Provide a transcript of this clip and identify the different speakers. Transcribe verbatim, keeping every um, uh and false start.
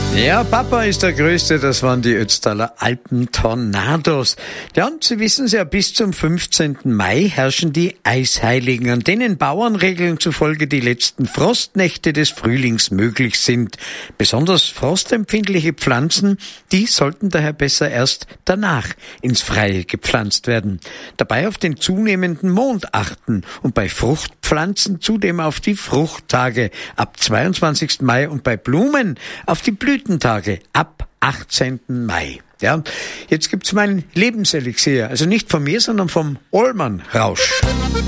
Speaker 1: Ja, Papa ist der Größte, das waren die Ötztaler Alpentornados. Ja, und Sie wissen es ja, bis zum fünfzehnten Mai herrschen die Eisheiligen, an denen Bauernregeln zufolge die letzten Frostnächte des Frühlings möglich sind. Besonders frostempfindliche Pflanzen, die sollten daher besser erst danach ins Freie gepflanzt werden. Dabei auf den zunehmenden Mond achten und bei Fruchtpflanzen zudem auf die Fruchttage ab zweiundzwanzigsten Mai und bei Blumen auf die Blütentage ab achtzehnten Mai. Ja, jetzt gibt's mein Lebenselixier, also nicht von mir, sondern vom Allmann Rausch.